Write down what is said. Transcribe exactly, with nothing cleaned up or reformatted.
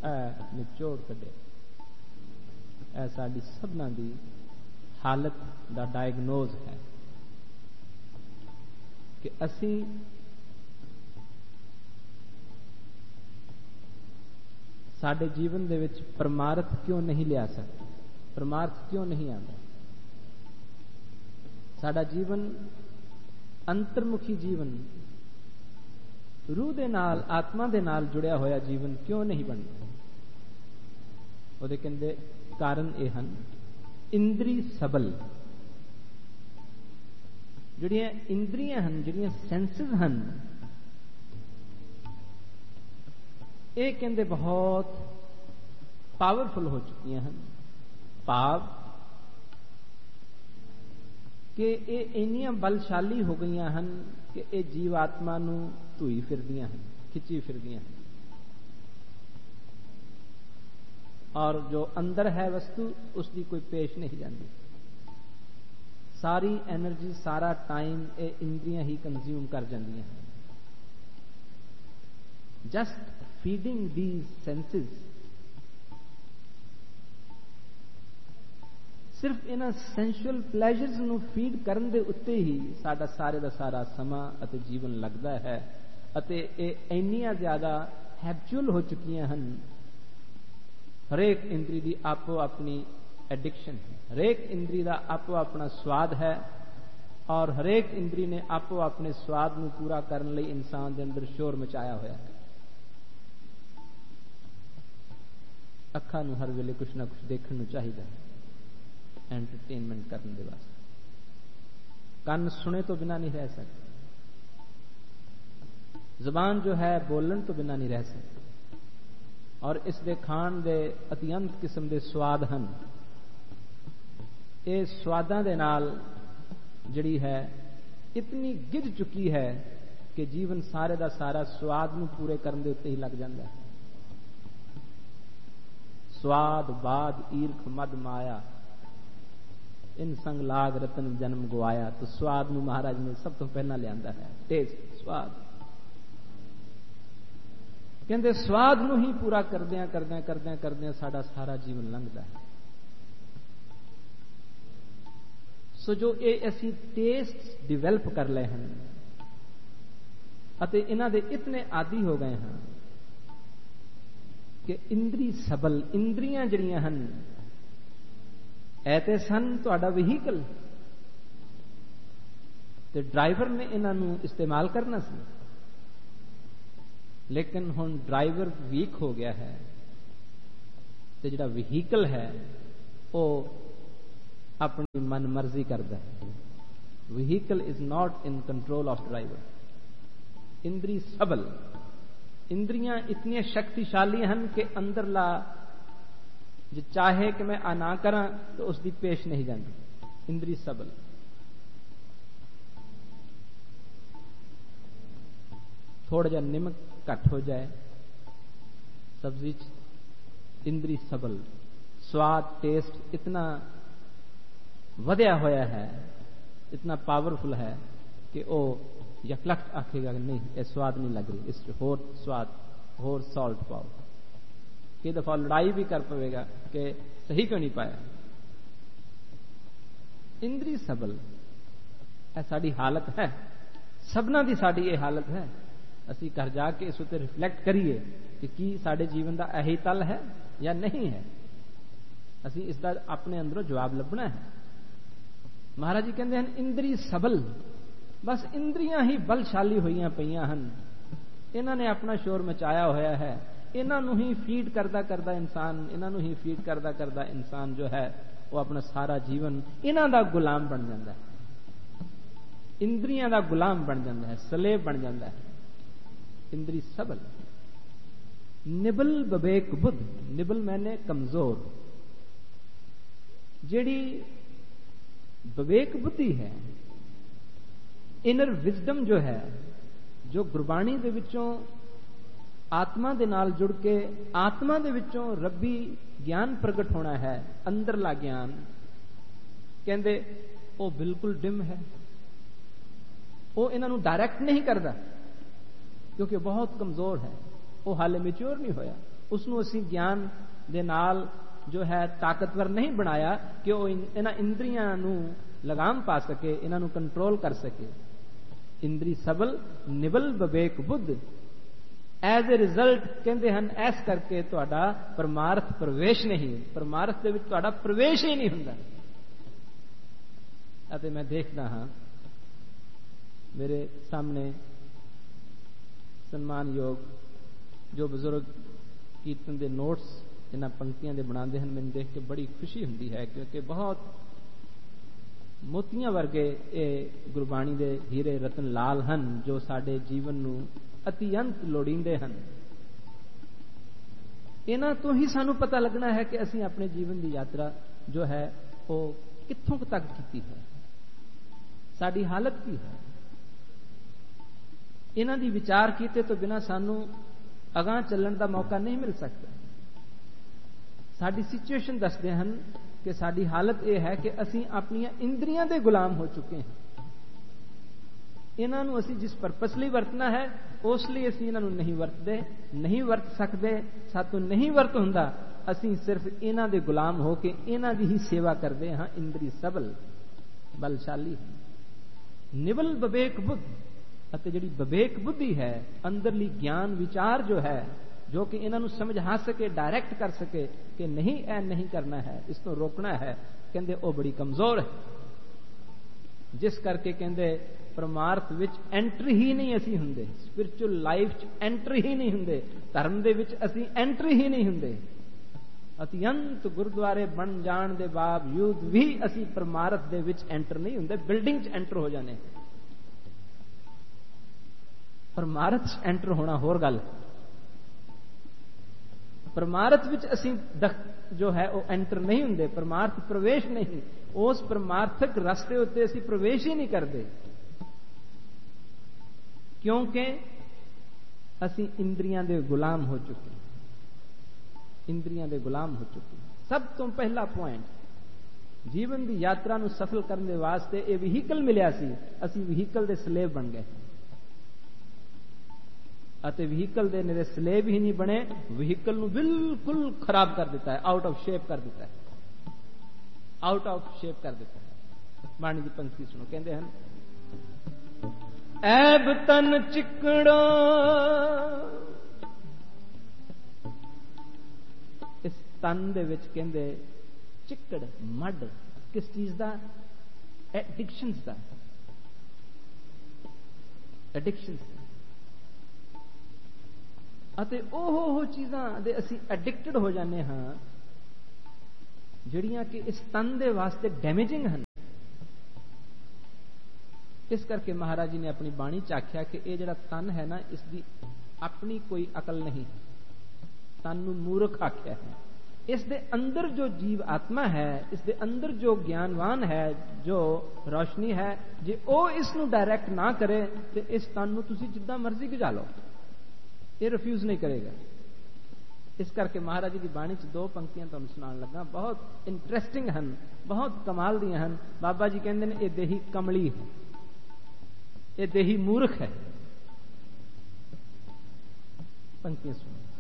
निचोड़ कढे। यह साडी सबना दी हालत दा डायगनोज है कि असी साडे जीवन दे विच परमार्थ क्यों नहीं लिया सकते, परमार्थ क्यों नहीं आंदा। साडा जीवन अंतर्मुखी जीवन, रूह दे नाल आत्मा दे नाल जुड़िया होया जीवन क्यों नहीं बनता। ਉਹਦੇ ਕਹਿੰਦੇ ਕਾਰਨ ਇਹ ਹਨ ਇੰਦਰੀ ਸਬਲ। ਜਿਹੜੀਆਂ ਇੰਦਰੀਆਂ ਹਨ, ਜਿਹੜੀਆਂ ਸੈਂਸਿਸ ਹਨ, ਇਹ ਕਹਿੰਦੇ ਬਹੁਤ ਪਾਵਰਫੁਲ ਹੋ ਚੁੱਕੀਆਂ ਹਨ। ਭਾਵ ਕਿ ਇਹ ਇੰਨੀਆਂ ਬਲਸ਼ਾਲੀ ਹੋ ਗਈਆਂ ਹਨ ਕਿ ਇਹ ਜੀਵ ਆਤਮਾ ਨੂੰ ਧੂਈ ਫਿਰਦੀਆਂ ਹਨ, ਖਿੱਚੀ ਫਿਰਦੀਆਂ ਹਨ। और जो अंदर है वस्तु उसकी कोई पेश नहीं जाती। सारी एनर्जी, सारा टाइम ये इंद्रियां ही कंज्यूम कर जांदियां हैं। जस्ट फीडिंग दीज सेंसेस, सिर्फ इन्हां सेंसुअल प्लेजर्स नूं फीड करन दे उत्ते ही साडा सारे दा सारा समा अते जीवन लगदा है। अते ये इन्नियां ज्यादा हैबिचुअल हो चुकियां हन। हरेक इंद्री की आपो अपनी एडिक्शन है, हरेक इंद्री का आपो अपना स्वाद है और हरेक इंद्री ने आपो अपने स्वाद को पूरा करने लिए इंसान के अंदर शोर मचाया हुआ है। अखा नूं हर वेले कुछ ना कुछ देखने को चाहिए एंटरटेनमेंट करने के वास्ते। कान सुने तो बिना नहीं रह सकते, जबान जो है बोलन तो बिना नहीं रह सकती। और इस दे खान दे अत्यंत किस्म के स्वाद हैं। ये स्वादां दे नाल जिहड़ी है इतनी गिज चुकी है कि जीवन सारे दा सारा स्वाद नूं पूरे करने दे उत्ते ही लग जाता है। स्वाद बाद ईर्ख मद माया, इन संग लाग रतन जन्म गवाया। तो स्वाद नूं महाराज ने सब तो पहला लियांदा है, टेस्ट, स्वाद। कहते स्वाद नूं ही पूरा करदियां करदियां करदियां करदियां साडा सारा जीवन लंघदा है। सो जो ये असी टेस्ट डिवेल्प कर ले हैं अते इन्हां दे इतने आदि हो गए हैं कि इंद्री सबल, इंद्रियां जिहड़ियां हन ऐ ते सन तुहाडा व्हीकल ते ड्राइवर ने इन्हां नूं इस्तेमाल करना सी। लेकिन हुण ड्राइवर वीक हो गया है तो जिहड़ा व्हीकल है वो अपनी मन मर्जी करता है। Vehicle is not in control of driver. इंद्री सबल, इंद्रियां इतनी शक्तिशाली हैं कि अंदरला जो चाहे कि मैं आ ना करा तो उसकी पेश नहीं जाती। इंद्री सबल। थोड़ा जा निमक घट हो जाए सब्जी, इंद्री सबल। स्वाद, टेस्ट इतना वधिया होया है, इतना पावरफुल है कि वो यकलख्त आखेगा नहीं ये स्वाद नहीं लग रही, इस होर स्वाद, होर सॉल्ट पाओ। कई दफा लड़ाई भी कर पवेगा कि सही क्यों नहीं पाया। इंद्री सबल है साड़ी हालत है, सबना दी साड़ी ये हालत है। असी घर जाके इस उत्ते रिफ्लैक्ट करिए कि की साडे जीवन का यही तल है या नहीं है। असी इसका अपने अंदरों जवाब लभना है। महाराज जी कहते हैं इंद्री सबल, बस इंद्रियां ही बलशाली हुई पईयां हन। इन्हां ने अपना शोर मचाया होया है। इन्हां नूं ही फीड करदा करदा इंसान, इन्हां नूं ही फीड करदा करदा इंसान जो है वो अपना सारा जीवन इन्हां दा गुलाम बन जाता है। इंद्रियां दा गुलाम बन जाता है, सलेब बन जाता है। इंद्री सबल। निबल बबेक बुद्ध, निबल मैंने कमजोर। जेड़ी बवेक बुद्धि है, इनर विजडम जो है, जो गुरबाणी दे विचों आत्मा दे नाल जुड़ के आत्मा दे विचों रब्बी ज्ञान प्रगट होना है, अंदरला ज्ञान, कहंदे वो बिल्कुल डिम है। वो इन्हां नूं डायरैक्ट नहीं करता क्योंकि बहुत कमजोर है। वो हाले मैच्योर नहीं होया, उसनूं असीं ਗਿਆਨ ਦੇ ਨਾਲ जो है ताकतवर नहीं बनाया कि वो इन्हां इंद्रियां नूं लगाम पा सके, इन्हां नूं कंट्रोल कर सके। इंद्री सबल nibble Vivek Buddha as a result कहते हैं इस करके तुहाडा परमार्थ प्रवेश नहीं, परमार्थ दे विच तुहाडा प्रवेश ही नहीं हुंदा। अते मैं देखदा हां मेरे सामने सम्मानयोग जो बुजुर्ग कीर्तन के नोट्स इन्हां पंक्तियां दे बनाते हैं, मैनूं देख के बड़ी खुशी हुंदी है, क्योंकि बहुत मोतियां वर्गे ये गुरबाणी दे हीरे रतन लाल हन जो साडे जीवन नूं अतिअंत लोड़ींदे हन। इन्हां तो ही सानूं पता लगना है कि असीं अपने जीवन की यात्रा जो है वो कित्थों तक कीती है, साडी हालत की है। इन्हां दी विचार कीते तो बिना सानूं अगां चलण दा मौका नहीं मिल सकता। साडी सिचुएशन दसदे हन कि साडी हालत यह है कि असीं अपनियां इंद्रियां दे गुलाम हो चुके हैं। इन्हां नूं असीं जिस परपस लई वरतना है उस लई असीं इन्हां नूं नहीं वरतदे, नहीं वरत सकदे, सातों नहीं वरत हुंदा। असीं सिर्फ इन्हां दे गुलाम हो के इन्हां दी ही सेवा करदे हां। इंद्री सबल बलशाली निबल विवेक बुद्ध अते जिहड़ी विवेक बुद्धि है अंदरली ज्ञान विचार जो है जो कि इन्हां नूं समझा सके, डायरैक्ट कर सके कि नहीं ऐ नहीं करना है, इस तो रोकना है, कहंदे वो बड़ी कमजोर है। जिस करके कहंदे परमार्थ विच एंट्री ही नहीं असीं हुंदे, स्पिरिचुअल लाइफ च एंट्री ही नहीं हुंदे, धर्म दे विच असीं एंट्री ही नहीं हुंदे। अतिअंत गुरुद्वारे बन जाण दे बावजूद भी असीं परमार्थ दे विच एंटर नहीं हुंदे, बिल्डिंग च एंटर हो जाने। परमार्थ च एंटर होना होर गल, परमार्थ विच असीं जो है वो एंटर नहीं हुंदे, परमार्थ प्रवेश नहीं, उस परमार्थक रस्ते उत्ते असीं प्रवेश ही नहीं करते, क्योंकि असीं इंद्रियां दे गुलाम हो चुके, इंद्रियां दे गुलाम हो चुके। सब तो पहला पॉइंट जीवन की यात्रा नूं सफल करने वास्ते ये व्हीकल मिलिया सी, असीं व्हीकल दे स्लेव बन गए अते व्हीकल दे निरे स्लेव ही नहीं बने, व्हीकल नूं बिल्कुल खराब कर दिता है, आउट ऑफ शेप कर दिता है, आउट ऑफ शेप कर दिता है। बाणी की पंक्ति सुनो, कहते हैं ऐब तन चिकड़ो, इस तन दे विच कहंदे चिकड़ मड किस चीज दा, एडिक्शंस दा, एडिक्शंस अते ओह चीज़ां दे असीं एडिक्टेड हो जाने हां जिहड़ियां कि इस तन दे वास्ते डैमेजिंग हन। इस करके महाराज जी ने अपनी बाणी च आख्या कि यह जिहड़ा तन है ना, इसकी अपनी कोई अकल नहीं, तन नूं मूर्ख आख्या है। इस दे अंदर जो जीव आत्मा है, इस दे अंदर जो ज्ञानवान है, जो रोशनी है, जे ओ इस नूं डायरैक्ट ना करे तो इस तन नूं तुसीं जिद्दां मर्जी गिजा लो, ये रिफ्यूज नहीं करेगा। इस करके महाराज जी की बाणी च दो पंक्तियां तुहानूं सुनाउण लगा, बहुत इंटरेस्टिंग हन, बहुत कमाल दी हन। बाबा जी कहते हैं ये देही कमली है, ये देही मूर्ख है। पंक्तियां सुनो,